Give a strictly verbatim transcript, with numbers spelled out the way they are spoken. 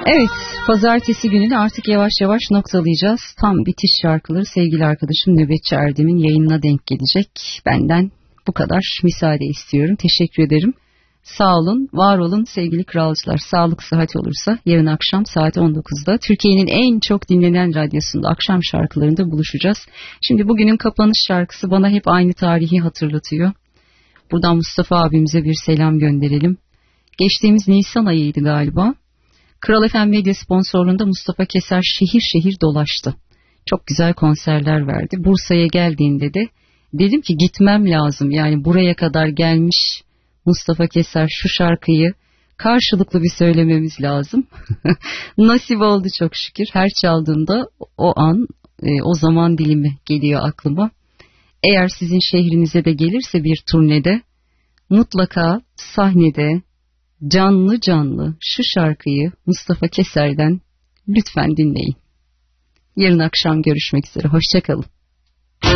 Evet, pazartesi gününü artık yavaş yavaş noktalayacağız. Tam bitiş şarkıları sevgili arkadaşım Nöbetçi Erdem'in yayınına denk gelecek. Benden bu kadar müsaade istiyorum. Teşekkür ederim. Sağ olun, var olun sevgili kralcılar. Sağlık sıhhat olursa yarın akşam saat on dokuzda Türkiye'nin en çok dinlenen radyosunda akşam şarkılarında buluşacağız. Şimdi bugünün kapanış şarkısı bana hep aynı tarihi hatırlatıyor. Buradan Mustafa abimize bir selam gönderelim. Geçtiğimiz Nisan ayıydı galiba. Kral F M Medya sponsorluğunda Mustafa Keser şehir şehir dolaştı. Çok güzel konserler verdi. Bursa'ya geldiğinde de dedim ki gitmem lazım. Yani buraya kadar gelmiş Mustafa Keser, şu şarkıyı karşılıklı bir söylememiz lazım. Nasip oldu çok şükür. Her çaldığımda o an, e, o zaman dilimi geliyor aklıma. Eğer sizin şehrinize de gelirse bir turnede mutlaka sahnede canlı canlı şu şarkıyı Mustafa Keser'den lütfen dinleyin. Yarın akşam görüşmek üzere. Hoşça kalın.